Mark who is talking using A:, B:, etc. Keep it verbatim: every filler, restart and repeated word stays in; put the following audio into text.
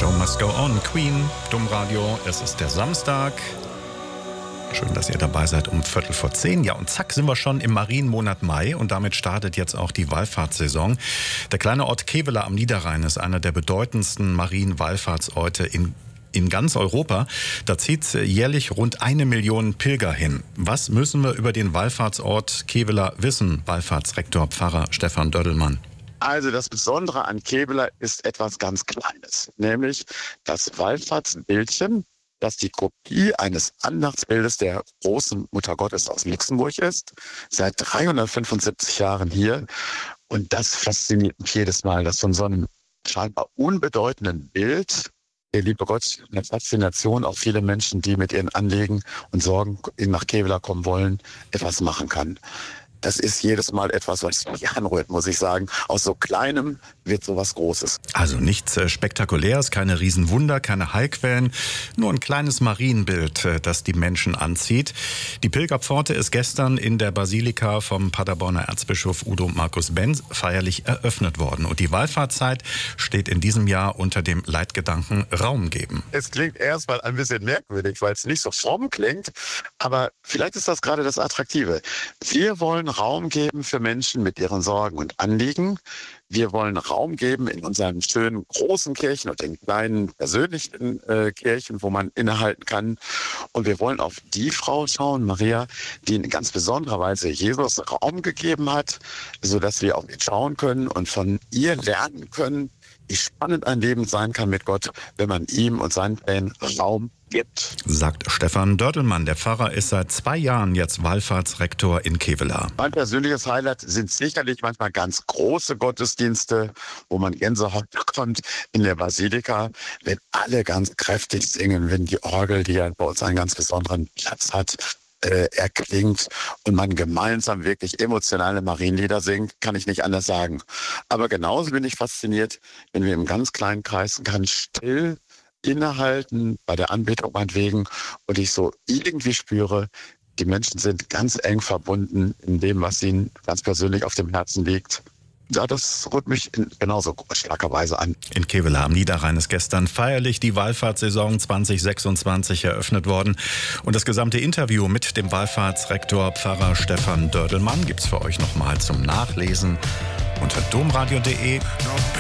A: Show must go on. Queen, Domradio, es ist der Samstag. Schön, dass ihr dabei seid um Viertel vor zehn. Ja, und zack, sind wir schon im Marienmonat Mai und damit startet jetzt auch die Wallfahrtssaison. Der kleine Ort Kevela am Niederrhein ist einer der bedeutendsten Marienwallfahrtsorte in in ganz Europa. Da zieht jährlich rund eine Million Pilger hin. Was müssen wir über den Wallfahrtsort Kevela wissen, Wallfahrtsrektor Pfarrer Stefan Dödelmann?
B: Also das Besondere an Kevela ist etwas ganz Kleines, nämlich das Wallfahrtsbildchen, das die Kopie eines Andachtsbildes der großen Mutter Gottes aus Luxemburg ist, seit dreihundertfünfundsiebzig Jahren hier. Und das fasziniert mich jedes Mal, dass von so einem scheinbar unbedeutenden Bild der liebe Gott eine Faszination auf viele Menschen, die mit ihren Anliegen und Sorgen nach Kevela kommen wollen, etwas machen kann. Das ist jedes Mal etwas, was mich anrührt, muss ich sagen. Aus so Kleinem wird so was Großes.
A: Also nichts äh, Spektakuläres, keine Riesenwunder, keine Heilquellen, nur ein kleines Marienbild, äh, das die Menschen anzieht. Die Pilgerpforte ist gestern in der Basilika vom Paderborner Erzbischof Udo Markus Benz feierlich eröffnet worden. Und die Wallfahrtszeit steht in diesem Jahr unter dem Leitgedanken Raum geben.
B: Es klingt erstmal ein bisschen merkwürdig, weil es nicht so fromm klingt. Aber vielleicht ist das gerade das Attraktive. Wir wollen Raum geben für Menschen mit ihren Sorgen und Anliegen. Wir wollen Raum geben in unseren schönen großen Kirchen und den kleinen persönlichen äh, Kirchen, wo man innehalten kann. Und wir wollen auf die Frau schauen, Maria, die in ganz besonderer Weise Jesus Raum gegeben hat, sodass wir auf ihn schauen können und von ihr lernen können, wie spannend ein Leben sein kann mit Gott, wenn man ihm und seinen Plänen Raum gibt.
A: Sagt Stefan Dödelmann. Der Pfarrer ist seit zwei Jahren jetzt Wallfahrtsrektor in Kevela.
B: Mein persönliches Highlight sind sicherlich manchmal ganz große Gottesdienste, wo man Gänsehaut bekommt in der Basilika, wenn alle ganz kräftig singen, wenn die Orgel, die ja bei uns einen ganz besonderen Platz hat, äh, erklingt und man gemeinsam wirklich emotionale Marienlieder singt, kann ich nicht anders sagen. Aber genauso bin ich fasziniert, wenn wir im ganz kleinen Kreis ganz still innehalten, bei der Anbetung meinetwegen, und ich so irgendwie spüre, die Menschen sind ganz eng verbunden in dem, was ihnen ganz persönlich auf dem Herzen liegt. Ja, das rührt mich in genauso starker Weise an.
A: In Kevela am Niederrhein ist gestern feierlich die Wallfahrtssaison zwanzig sechsundzwanzig eröffnet worden. Und das gesamte Interview mit dem Wallfahrtsrektor Pfarrer Stefan Dödelmann gibt's für euch nochmal zum Nachlesen unter domradio punkt de.